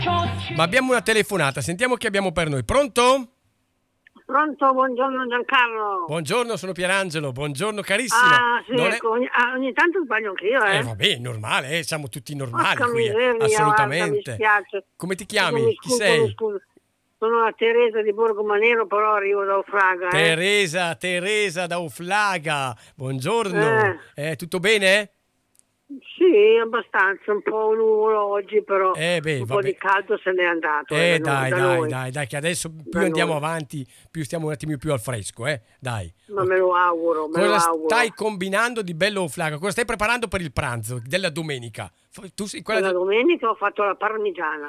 Ma abbiamo una telefonata, sentiamo chi abbiamo per noi. Pronto? Pronto, buongiorno Giancarlo. Buongiorno, sono Pierangelo, buongiorno carissima. Ah, sì, ecco, ogni tanto sbaglio anch'io, Vabbè, è normale, siamo tutti normali Porca qui, miseria, guarda, mi assolutamente. spiace. Come ti Scusa, chiami? Chi sei? Scusa. Sono la Teresa di Borgomanero, però arrivo da Ofraga. Teresa da Oflaga, buongiorno. Tutto bene? Sì, abbastanza, un po' nuvolo oggi, però un po' vabbè. di caldo se n'è andato. Dai, che adesso più da andiamo noi. avanti, più stiamo un attimino più al fresco, dai. Ma me lo auguro, Cosa stai combinando di bello Oflaga? Cosa stai preparando per il pranzo della domenica? Tu sei quella domenica ho fatto la parmigiana.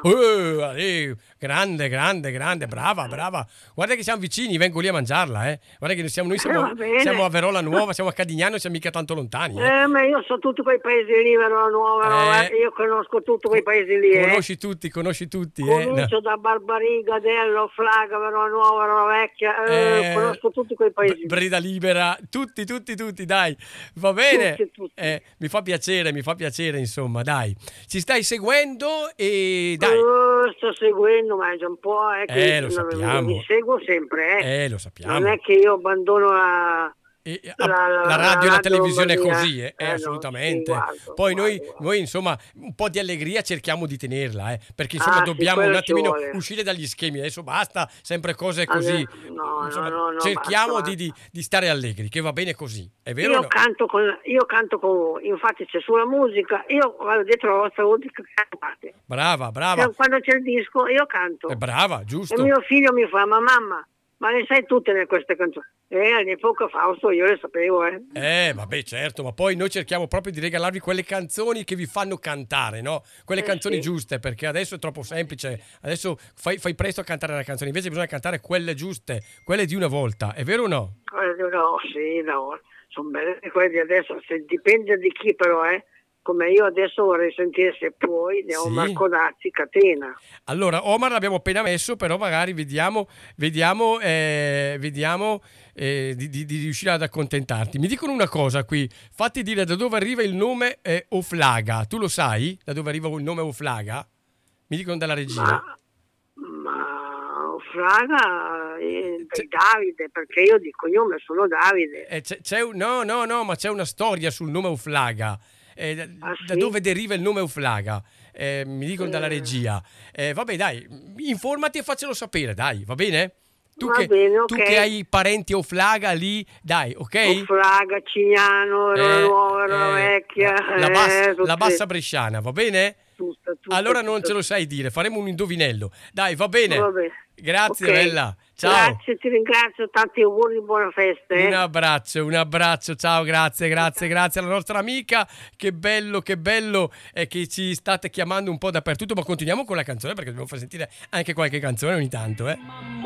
Grande, brava. Guarda che siamo vicini, vengo lì a mangiarla, Guarda che siamo a Verola Nuova, siamo a Cadignano, siamo mica tanto lontani. Ma io so tutti quei paesi lì, Verola Nuova, io conosco tutti quei paesi lì. Conosci tutti. Comincio da Barbariga, Dello, Oflaga, Verola Nuova, Verola Vecchia, conosco tutti quei paesi. Brida Libera, tutti, dai, va bene. Tutti. Mi fa piacere, insomma, dai. Ci stai seguendo e dai. Sto seguendo, ma è già un po', che lo sappiamo. Mi seguo sempre, lo sappiamo. Non è che io abbandono la radio e la televisione Lombardia. Così, assolutamente. No, sì, Poi guardo. noi insomma un po' di allegria cerchiamo di tenerla, perché insomma dobbiamo un attimino uscire dagli schemi. Adesso basta sempre cose così. No, cerchiamo basta. di stare allegri, che va bene così, è vero? Io canto con voi, infatti c'è sulla musica, io vado dietro la vostra musica e cantate. Brava. Quando c'è il disco io canto. Brava, giusto. E mio figlio mi fa, ma mamma, ma le sai tutte queste canzoni? All'epoca Fausto io le sapevo, Vabbè, certo, ma poi noi cerchiamo proprio di regalarvi quelle canzoni che vi fanno cantare, no? Quelle canzoni giuste, perché adesso è troppo semplice. Adesso fai presto a cantare la canzone, invece bisogna cantare quelle giuste, quelle di una volta, è vero o no? No, sono belle quelle di adesso, dipende di chi però, come io adesso vorrei sentire Se puoi di Omar Codazzi, Catena. Allora, Omar l'abbiamo appena messo, però magari vediamo di riuscire ad accontentarti. Mi dicono una cosa qui, fatti dire da dove arriva il nome Oflaga. Tu lo sai da dove arriva il nome Oflaga? Mi dicono dalla regia. Ma Oflaga Davide, perché io di cognome sono Davide. Ma c'è una storia sul nome Oflaga. Da dove deriva il nome Oflaga? Mi dicono dalla regia. Vabbè, dai, informati e faccelo sapere, dai, va bene? Tu che hai parenti Oflaga lì, dai, ok? Oflaga, Cignano, Nuova, Vecchia. La bassa bresciana, va bene? Allora non ce lo sai dire, faremo un indovinello. Dai, va bene. Grazie, Bella. Ciao. Grazie, ti ringrazio, tanti auguri, buona festa. Un abbraccio, ciao, grazie alla nostra amica. Che bello che ci state chiamando un po' dappertutto, ma continuiamo con la canzone perché dobbiamo far sentire anche qualche canzone ogni tanto,